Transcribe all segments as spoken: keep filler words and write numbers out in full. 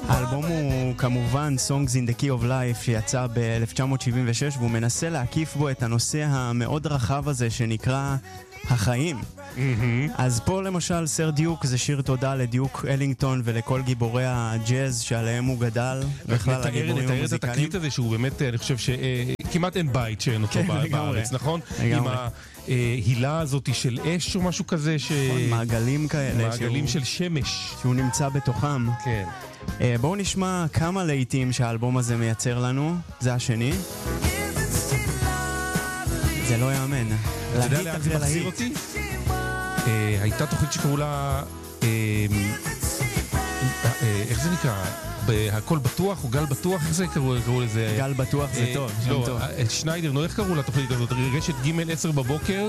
האלבום הוא כמובן Songs in the Key of Life שיצא ב-אלף תשע מאות שבעים ושש, והוא מנסה להקיף בו את הנושא המאוד רחב הזה שנקרא החיים. אז פה למשל סר דיוק זה שיר תודה לדיוק אלינגטון ולכל גיבורי הג'אז שעליהם הוא גדל, בכלל הגיבורים המוזיקליים. נתאר את התקליט הזה שהוא באמת, אני חושב שכמעט אין בית שאין אותו בארץ, נכון? עם ההילה הזאת של אש או משהו כזה, מעגלים כאלה, מעגלים של שמש שהוא נמצא בתוכם. כן. בואו נשמע כמה לעיתים שהאלבום הזה מייצר לנו. זה השני. זה לא יאמן. אתה יודע לאן זה מחזיר אותי? הייתה תוכנית שקראו לה, איך זה נקרא? הכל בטוח או גל בטוח? איך זה קראו לזה? גל בטוח זה טוב. לא, שניידר, נו, איך קראו לתוכנית הזאת? רשת ג' עשר בבוקר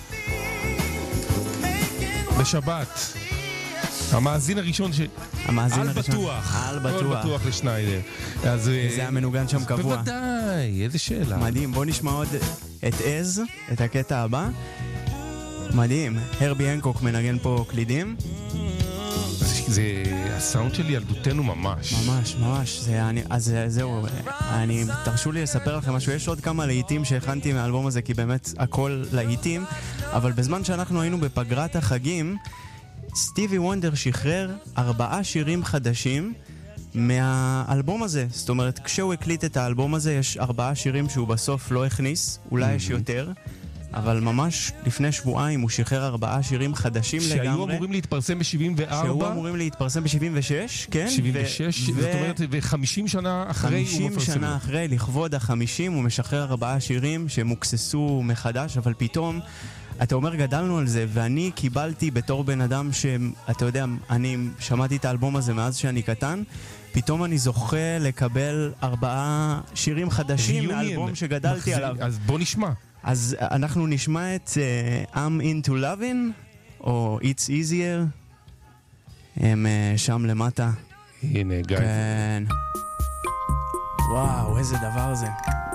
בשבת. המאזין הראשון ש... המאזין על הראשון. בטוח. על בטוח. על בטוח לשניידר. אז זה המנוגן שם קבוע. בוודאי, איזה שאלה. מדהים, בוא נשמע עוד את אז, את הקטע הבא. מדהים, הרבי הנקוק מנגן פה קלידים. זה הסאונד של ילדותנו ממש. ממש, ממש. זה, אני, אז זהו, אני, תרשו לי לספר לכם משהו. יש עוד כמה לעיתים שהכנתי מהאלבום הזה, כי באמת הכל לעיתים. אבל בזמן שאנחנו היינו בפגרת החגים, סטיבי וונדר שחרר ארבעה שירים חדשים מהאלבום הזה. זאת אומרת, כשהוא הקליט את האלבום הזה, יש ארבעה שירים שהוא בסוף לא הכניס, אולי יש יותר, אבל ממש לפני שבועיים הוא שחרר ארבעה שירים חדשים לגמרי. שהיו אמורים להתפרסם ב-שבעים וארבע. שהיו אמורים להתפרסם ב-שבעים ושש, כן. שבעים ושש, זאת אומרת, ו-חמישים שנה אחרי הוא מפרסם. חמישים שנה אחרי, לכבוד ה-חמישים, הוא משחרר ארבעה שירים שמוקססו מחדש, אבל פתאום אתה אומר גדלנו על זה, ואני קיבלתי בתור בן אדם שאתה יודע, אני שמעתי את האלבום הזה מאז שאני קטן, פתאום אני זוכה לקבל ארבעה שירים חדשים מאלבום שגדלתי עליו. אז בוא נשמע. אז אנחנו נשמע את uh, I'm Into Lovin' או It's Easier. הם uh, שם למטה. הנה גיא. כן. וואו, איזה דבר זה.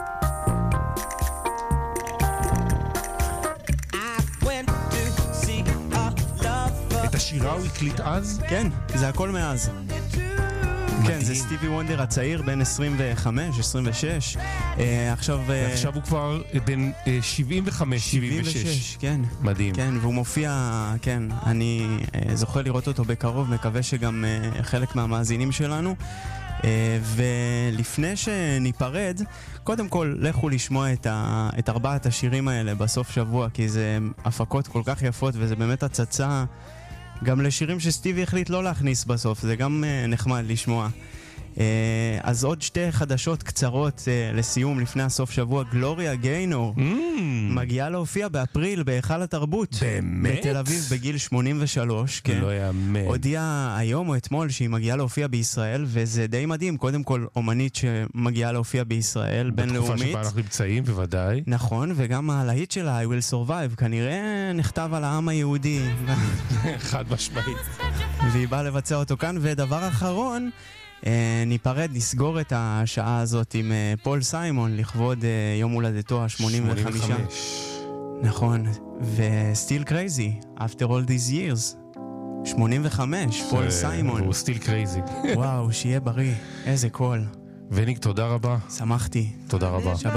את השירה הוא הקליט אז? כן, זה הכל מאז. כן, זה סטיבי וונדר הצעיר, בן עשרים וחמש, עשרים ושש. עכשיו... ועכשיו הוא כבר בן שבעים וחמש, שבעים ושש. כן. מדהים. כן, והוא מופיע, כן, אני זוכה לראות אותו בקרוב, מקווה שגם חלק מהמאזינים שלנו. ולפני שניפרד, קודם כל, לכו לשמוע את, ה... את ארבעת השירים האלה בסוף שבוע, כי זה הפקות כל כך יפות, וזה באמת הצצה גם לשירים שסטיבי החליט לא להכניס בסוף, זה גם uh, נחמד לשמוע. Uh, אז עוד שתי חדשות קצרות uh, לסיום לפני הסוף שבוע. גלוריה גיינור mm. מגיעה להופיע באפריל בהיכל התרבות. באמת? בתל אביב בגיל שמונים ושלוש. כן. לא יאמן. הודיעה היום או אתמול שהיא מגיעה להופיע בישראל, וזה די מדהים. קודם כל אומנית שמגיעה להופיע בישראל, בינלאומית. בתקופה שבה אנחנו נמצאים, בוודאי. נכון, וגם הלהיט שלה, I will survive, כנראה נכתב על העם היהודי. חד משמעית. והיא באה לבצע אותו כאן. ודבר אחרון, ניפרד, נסגור את השעה הזאת עם פול סיימון לכבוד יום הולדתו ה-שמונים וחמש. נכון, ו-Still Crazy, After All These Years, שמונים וחמש, פול סיימון. הוא Still Crazy. וואו, שיהיה בריא, איזה קול. וניק, תודה רבה. שמחתי. תודה רבה.